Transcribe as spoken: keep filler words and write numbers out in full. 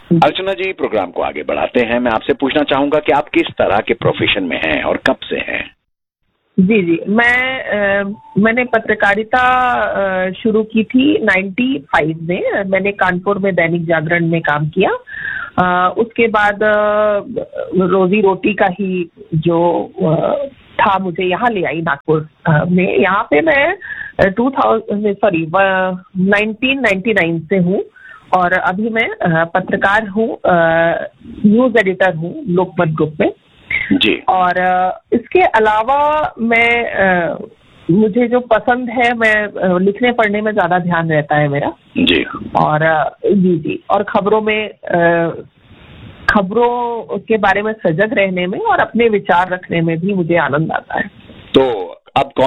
अर्चना जी, programme को आगे बढ़ाते हैं। मैं आपसे पूछना चाहूंगा कि आप किस तरह के प्रोफेशन में हैं और कब से हैं? जी जी मैं आ, मैंने पत्रकारिता शुरू की थी पचानवे में। मैंने कानपुर में दैनिक जागरण में काम किया। आ, उसके बाद रोजी रोटी का ही जो आ, था, मुझे यहाँ ले आई नागपुर में। यहाँ पे मैं two thousand sorry nineteen ninety nine से हूँ और अभी मैं पत्रकार हूँ, न्यूज एडिटर हूँ लोकमत ग्रुप में जी। और इसके अलावा मैं मुझे जो पसंद है, मैं लिखने पढ़ने में ज्यादा ध्यान रहता है मेरा। जी। और जी जी और खबरों में खबरों के बारे में सजग रहने में और अपने विचार रखने में भी मुझे आनंद आता है। तो अब कौन